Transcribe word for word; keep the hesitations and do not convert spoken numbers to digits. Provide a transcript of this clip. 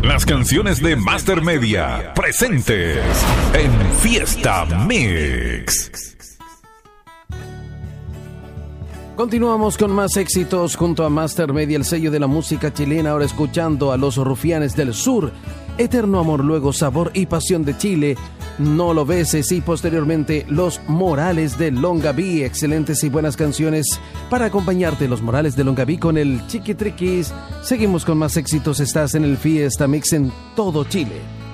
Las canciones de Master Media presentes en Fiesta Mix. Continuamos con más éxitos junto a Master Media, el sello de la música chilena. Ahora escuchando a Los Rufianes del Sur, Eterno Amor, luego Sabor y Pasión de Chile, No lo beses, y posteriormente Los Morales de Longaví. Excelentes y buenas canciones para acompañarte, Los Morales de Longaví con el Chiquitriquis. Seguimos con más éxitos, estás en el Fiesta Mix en todo Chile.